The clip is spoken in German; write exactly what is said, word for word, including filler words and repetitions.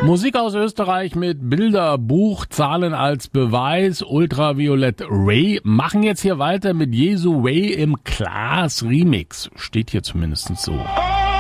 Musik aus Österreich mit Bilderbuch, Zahlen als Beweis, Ultraviolett Ray machen jetzt hier weiter mit Jesu Way im Klaas Remix. Steht hier zumindest so.